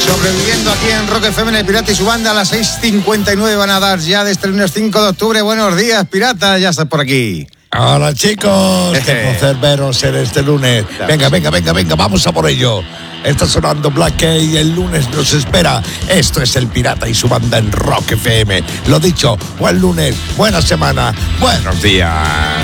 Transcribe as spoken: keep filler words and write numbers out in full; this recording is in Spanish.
Sobreviviendo aquí en Rock F M, en el Pirata y su banda, a las seis cincuenta y nueve van a dar ya de este lunes cinco de octubre. Buenos días, Pirata, ya estás por aquí. Hola, chicos, qué placer veros en este lunes. Venga, venga, venga, venga, vamos a por ello. Está sonando Black K y el lunes nos espera. Esto es el Pirata y su banda en Rock F M. Lo dicho, buen lunes, buena semana, buenos días.